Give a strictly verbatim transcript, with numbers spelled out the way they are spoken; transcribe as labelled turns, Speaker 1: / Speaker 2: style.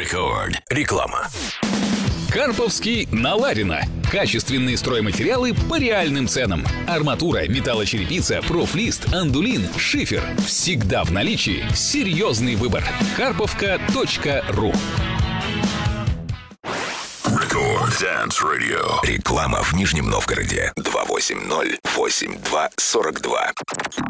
Speaker 1: Рекорд. Реклама.
Speaker 2: Карповский на Ларина. Качественные стройматериалы по реальным ценам. Арматура, металлочерепица, профлист, андулин, шифер. Всегда в наличии. Серьезный выбор. карповка точка ру.
Speaker 1: Рекорд Dance Radio. Реклама в Нижнем Новгороде. два восемь ноль восемь два сорок два.